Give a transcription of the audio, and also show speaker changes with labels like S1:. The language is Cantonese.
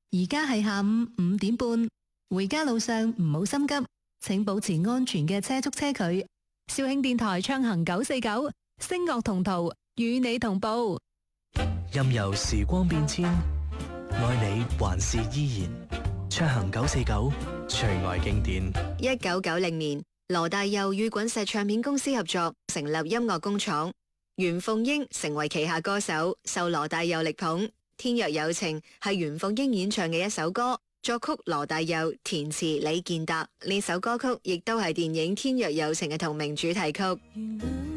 S1: 而家係下午5點半，回家路上唔好心急，請保持安全嘅車速車距。肇慶電台暢行949，聲樂同途，與你同步。
S2: 任由時光變遷，愛你還是依然。暢行949，隨愛經典。
S3: 1990年，羅大佑與滾石唱片公司合作，成立音樂工廠。袁鳳瑛成為旗下歌手，受羅大佑力捧。《天若有情》係袁鳳瑛演唱嘅一首歌，作曲羅大佑，填詞李健達。呢首歌曲亦都係電影《天若有情》嘅同名主題曲。